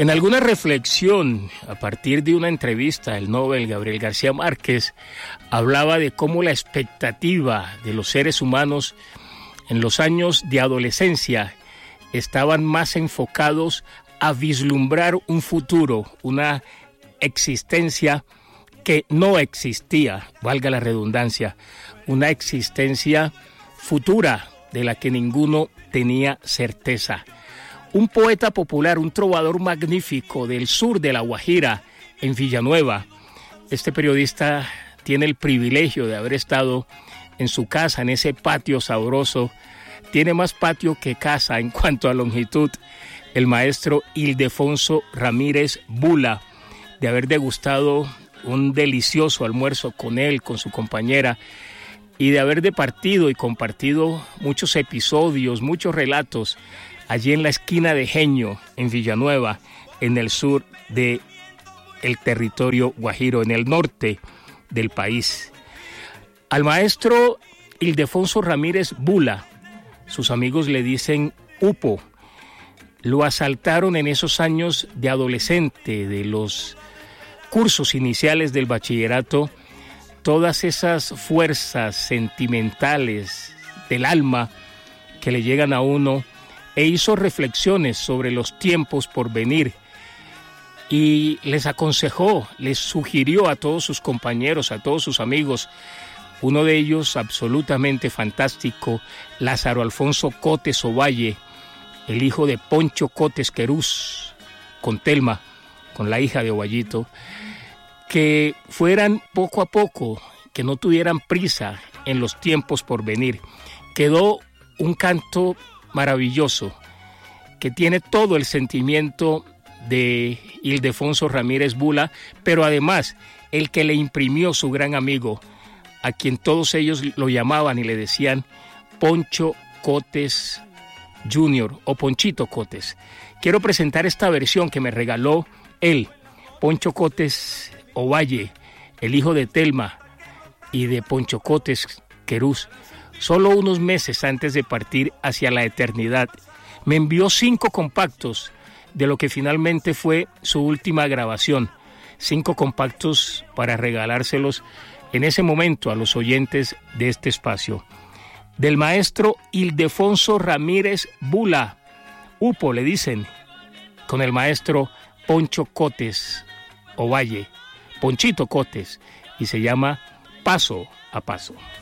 En alguna reflexión, a partir de una entrevista, el Nobel Gabriel García Márquez hablaba de cómo la expectativa de los seres humanos en los años de adolescencia estaban más enfocados a vislumbrar un futuro, una existencia que no existía, valga la redundancia, una existencia futura de la que ninguno tenía certeza. Un poeta popular, un trovador magnífico del sur de La Guajira, en Villanueva. Este periodista tiene el privilegio de haber estado en su casa, en ese patio sabroso. Tiene más patio que casa en cuanto a longitud. El maestro Ildefonso Ramírez Bula, de haber degustado un delicioso almuerzo con él, con su compañera, y de haber departido y compartido muchos episodios, muchos relatos, allí en la esquina de Jeño, en Villanueva, en el sur del territorio guajiro, en el norte del país. Al maestro Ildefonso Ramírez Bula, sus amigos le dicen Upo. Lo asaltaron en esos años de adolescente, de los cursos iniciales del bachillerato, todas esas fuerzas sentimentales del alma que le llegan a uno, e hizo reflexiones sobre los tiempos por venir y les aconsejó, les sugirió a todos sus compañeros, a todos sus amigos, uno de ellos absolutamente fantástico, Lázaro Alfonso Cotes Ovalle, el hijo de Poncho Cotes Querús, con Telma, con la hija de Ovallito, que fueran poco a poco, que no tuvieran prisa en los tiempos por venir. Quedó un canto maravilloso, que tiene todo el sentimiento de Ildefonso Ramírez Bula, pero además el que le imprimió su gran amigo, a quien todos ellos lo llamaban y le decían Poncho Cotes Jr. o Ponchito Cotes. Quiero presentar esta versión que me regaló él, Poncho Cotes Ovalle, el hijo de Telma y de Poncho Cotes Querús, solo unos meses antes de partir hacia la eternidad. Me envió 5 compactos de lo que finalmente fue su última grabación. 5 compactos para regalárselos en ese momento a los oyentes de este espacio. Del maestro Ildefonso Ramírez Bula, Upo le dicen, con el maestro Poncho Cotes Ovalle, Ponchito Cotes, y se llama Paso a Paso.